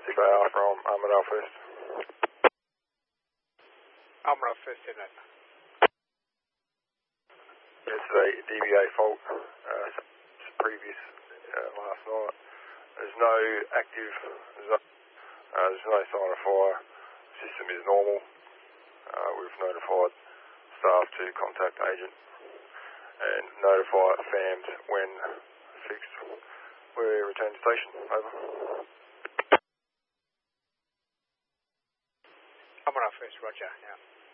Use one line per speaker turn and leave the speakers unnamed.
from Armadale First.
Armadale First, isn't it?
It's a DBA fault, previous last night. There's no active, there's no sign of fire. System is normal. We've notified staff to contact agent and notify FAMS when fixed. We're return to station. Over.
Armadale First, roger, yeah.